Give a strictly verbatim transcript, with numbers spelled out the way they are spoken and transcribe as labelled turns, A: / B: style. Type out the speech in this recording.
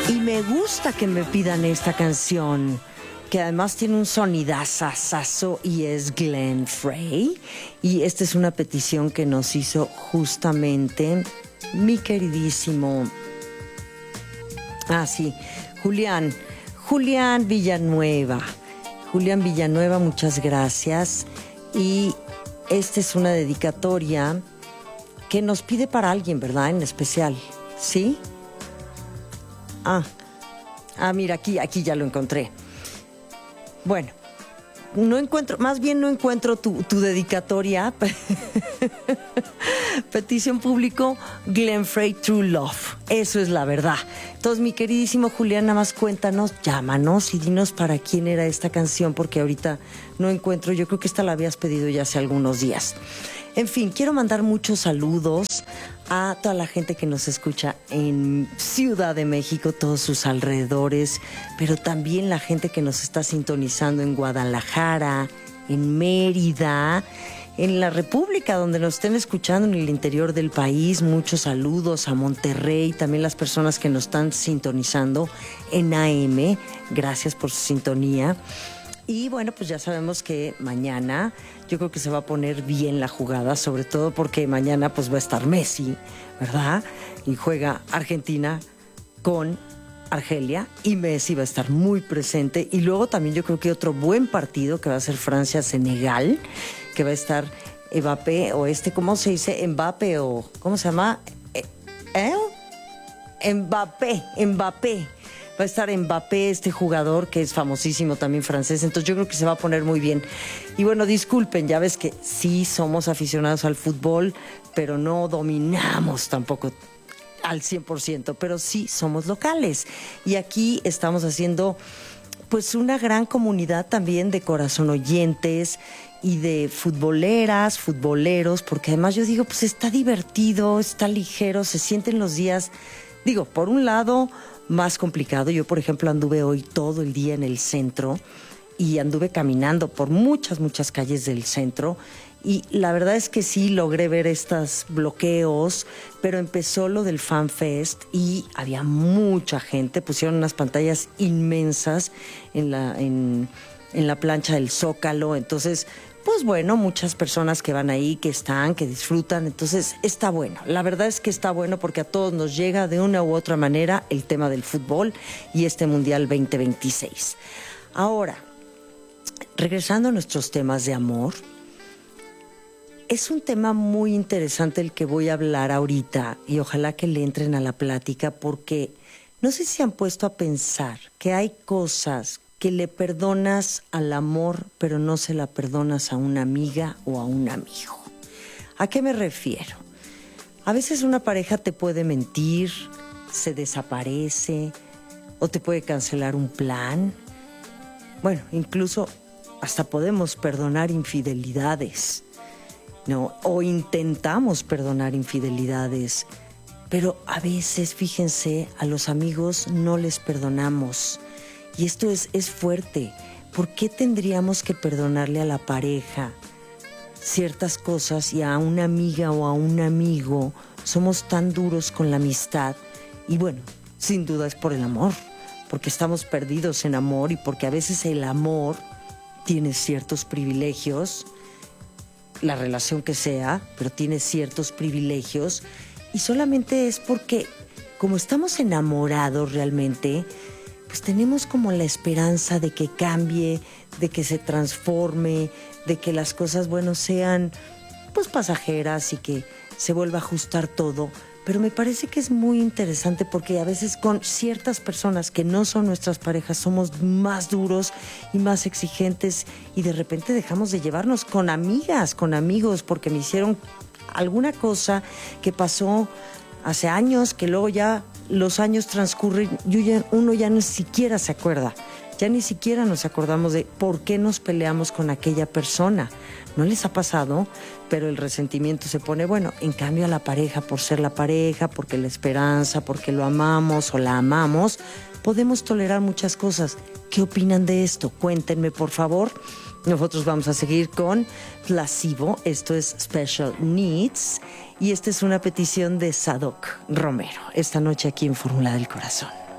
A: Y me gusta que me pidan esta canción, que además tiene un sonidazazazo y es Glenn Frey. Y esta es una petición que nos hizo justamente mi queridísimo... Ah, sí, Julián, Julián Villanueva. Julián Villanueva, muchas gracias. Y esta es una dedicatoria que nos pide para alguien, ¿verdad? En especial, ¿sí? Ah, ah, mira, aquí, aquí ya lo encontré. Bueno, no encuentro, más bien no encuentro tu, tu dedicatoria. Petición público, Glenn Frey, True Love. Eso es la verdad. Entonces, mi queridísimo Julián, nada más cuéntanos, llámanos y dinos para quién era esta canción, porque ahorita no encuentro. Yo creo que esta la habías pedido ya hace algunos días. En fin, quiero mandar muchos saludos a toda la gente que nos escucha en Ciudad de México, todos sus alrededores, pero también la gente que nos está sintonizando en Guadalajara, en Mérida, en la República, donde nos estén escuchando en el interior del país. Muchos saludos a Monterrey, también las personas que nos están sintonizando en A M. Gracias por su sintonía. Y bueno, pues ya sabemos que mañana yo creo que se va a poner bien la jugada, sobre todo porque mañana pues va a estar Messi, ¿verdad? Y juega Argentina con Argelia y Messi va a estar muy presente. Y luego también yo creo que otro buen partido que va a ser Francia-Senegal, que va a estar Mbappé o este, ¿cómo se dice? Mbappé o, ¿cómo se llama? ¿Eh? Mbappé, Mbappé. Va a estar Mbappé, este jugador que es famosísimo también francés, entonces yo creo que se va a poner muy bien. Y bueno, disculpen, ya ves que sí somos aficionados al fútbol, pero no dominamos tampoco al cien por ciento, pero sí somos locales. Y aquí estamos haciendo pues una gran comunidad también de corazón oyentes y de futboleras, futboleros, porque además yo digo, pues está divertido, está ligero, se sienten los días, digo, por un lado... más complicado. Yo, por ejemplo, anduve hoy todo el día en el centro y anduve caminando por muchas, muchas calles del centro y la verdad es que sí logré ver estos bloqueos, pero empezó lo del Fan Fest y había mucha gente, pusieron unas pantallas inmensas en la, en, en la plancha del Zócalo, entonces... pues bueno, muchas personas que van ahí, que están, que disfrutan, entonces está bueno. La verdad es que está bueno porque a todos nos llega de una u otra manera el tema del fútbol y este Mundial veinte veintiséis. Ahora, regresando a nuestros temas de amor, es un tema muy interesante el que voy a hablar ahorita y ojalá que le entren a la plática porque no sé si han puesto a pensar que hay cosas que le perdonas al amor, pero no se la perdonas a una amiga o a un amigo. ¿A qué me refiero? A veces una pareja te puede mentir, se desaparece, o te puede cancelar un plan. Bueno, incluso hasta podemos perdonar infidelidades, ¿no? O intentamos perdonar infidelidades, pero a veces, fíjense, a los amigos no les perdonamos. Y esto es, es fuerte. ¿Por qué tendríamos que perdonarle a la pareja ciertas cosas y a una amiga o a un amigo somos tan duros con la amistad? Y bueno, sin duda es por el amor, porque estamos perdidos en amor y porque a veces el amor tiene ciertos privilegios, la relación que sea, pero tiene ciertos privilegios y solamente es porque como estamos enamorados realmente... pues tenemos como la esperanza de que cambie, de que se transforme, de que las cosas, bueno, sean pues pasajeras y que se vuelva a ajustar todo. Pero me parece que es muy interesante porque a veces con ciertas personas que no son nuestras parejas somos más duros y más exigentes y de repente dejamos de llevarnos con amigas, con amigos, porque me hicieron alguna cosa que pasó hace años que luego ya... los años transcurren y ya, uno ya ni siquiera se acuerda, ya ni siquiera nos acordamos de por qué nos peleamos con aquella persona. ¿No les ha pasado? Pero el resentimiento se pone, bueno, en cambio a la pareja, por ser la pareja, porque la esperanza, porque lo amamos o la amamos, podemos tolerar muchas cosas. ¿Qué opinan de esto? Cuéntenme, por favor. Nosotros vamos a seguir con Placebo, esto es Special Needs, y esta es una petición de Sadok Romero, esta noche aquí en Fórmula del Corazón.